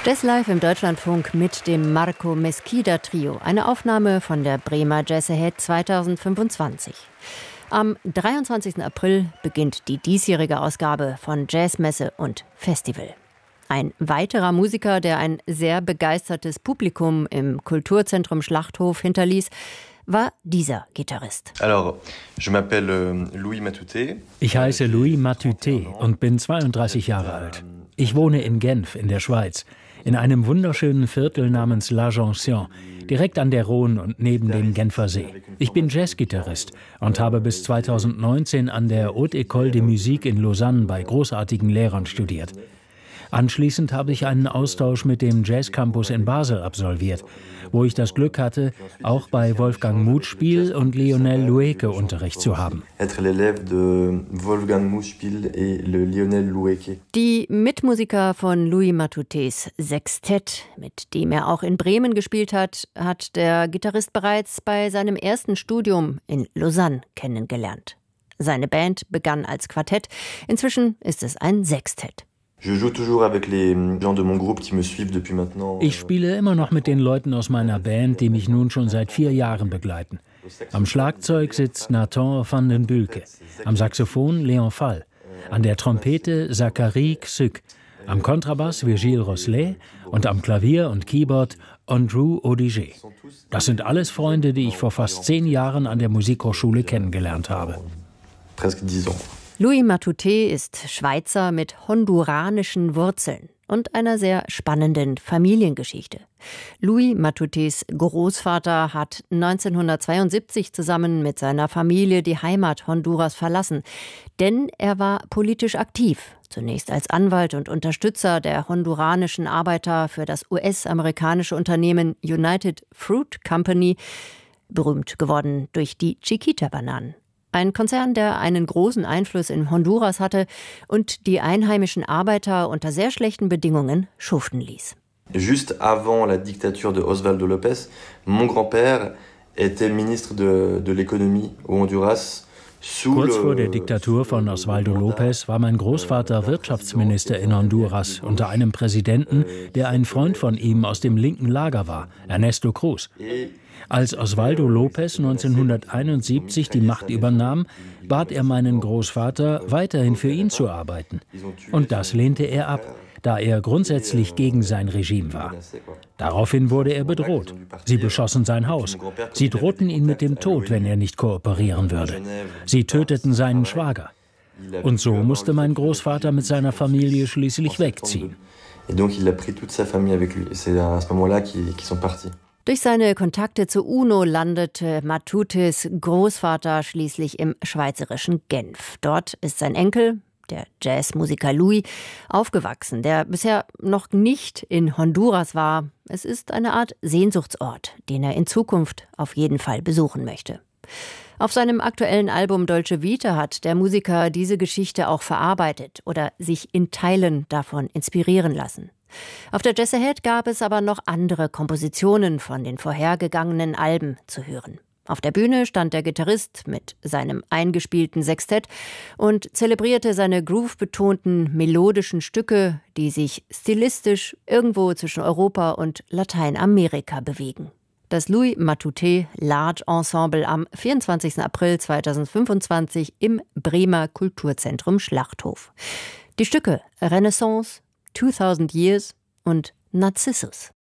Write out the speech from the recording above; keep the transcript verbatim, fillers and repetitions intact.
Jazz Live im Deutschlandfunk mit dem Marco Mesquida Trio. Eine Aufnahme von der Bremer Jazz Ahead zweitausendfünfundzwanzig. Am dreiundzwanzigsten April beginnt die diesjährige Ausgabe von Jazzmesse und Festival. Ein weiterer Musiker, der ein sehr begeistertes Publikum im Kulturzentrum Schlachthof hinterließ, war dieser Gitarrist. Alors, je m'appelle Louis Matuté. Ich heiße Louis Matuté und bin zweiunddreißig Jahre alt. Ich wohne in Genf in der Schweiz, in einem wunderschönen Viertel namens La Jonction, direkt an der Rhône und neben dem Genfer See. Ich bin Jazzgitarrist und habe bis zweitausendneunzehn an der Haute École de Musique in Lausanne bei großartigen Lehrern studiert. Anschließend habe ich einen Austausch mit dem Jazz Campus in Basel absolviert, wo ich das Glück hatte, auch bei Wolfgang Mutspiel und Lionel Loueke Unterricht zu haben. Die Mitmusiker von Louis Matutés Sextett, mit dem er auch in Bremen gespielt hat, hat der Gitarrist bereits bei seinem ersten Studium in Lausanne kennengelernt. Seine Band begann als Quartett, inzwischen ist es ein Sextett. Ich spiele immer noch mit den Leuten aus meiner Band, die mich nun schon seit vier Jahren begleiten. Am Schlagzeug sitzt Nathan van den Bulke, am Saxophon Léon Fall, an der Trompete Zachary Xyk, am Kontrabass Virgile Roslet und am Klavier und Keyboard Andrew Odiger. Das sind alles Freunde, die ich vor fast zehn Jahren an der Musikhochschule kennengelernt habe. Louis Matuté ist Schweizer mit honduranischen Wurzeln und einer sehr spannenden Familiengeschichte. Louis Matutés Großvater hat neunzehnhundertzweiundsiebzig zusammen mit seiner Familie die Heimat Honduras verlassen, denn er war politisch aktiv. Zunächst als Anwalt und Unterstützer der honduranischen Arbeiter für das U S-amerikanische Unternehmen United Fruit Company, berühmt geworden durch die Chiquita-Bananen. Ein Konzern, der einen großen Einfluss in Honduras hatte und die einheimischen Arbeiter unter sehr schlechten Bedingungen schuften ließ. Juste avant la dictature de Osvaldo López, mon grand-père était ministre de, de l'économie au Honduras. Kurz vor der Diktatur von Osvaldo López war mein Großvater Wirtschaftsminister in Honduras unter einem Präsidenten, der ein Freund von ihm aus dem linken Lager war, Ernesto Cruz. Als Osvaldo López neunzehnhunderteinundsiebzig die Macht übernahm, bat er meinen Großvater, weiterhin für ihn zu arbeiten. Und das lehnte er ab, da er grundsätzlich gegen sein Regime war. Daraufhin wurde er bedroht. Sie beschossen sein Haus. Sie drohten ihn mit dem Tod, wenn er nicht kooperieren würde. Sie töteten seinen Schwager. Und so musste mein Großvater mit seiner Familie schließlich wegziehen. Durch seine Kontakte zur UNO landete Matutés Großvater schließlich im schweizerischen Genf. Dort ist sein Enkel, der Jazzmusiker Louis, aufgewachsen, der bisher noch nicht in Honduras war. Es ist eine Art Sehnsuchtsort, den er in Zukunft auf jeden Fall besuchen möchte. Auf seinem aktuellen Album Dolce Vita hat der Musiker diese Geschichte auch verarbeitet oder sich in Teilen davon inspirieren lassen. Auf der Jazz Ahead gab es aber noch andere Kompositionen von den vorhergegangenen Alben zu hören. Auf der Bühne stand der Gitarrist mit seinem eingespielten Sextett und zelebrierte seine groove-betonten melodischen Stücke, die sich stilistisch irgendwo zwischen Europa und Lateinamerika bewegen. Das Louis Matuté Large Ensemble am vierundzwanzigsten April zweitausendfünfundzwanzig im Bremer Kulturzentrum Schlachthof. Die Stücke Renaissance, zweitausend Years und Narcissus.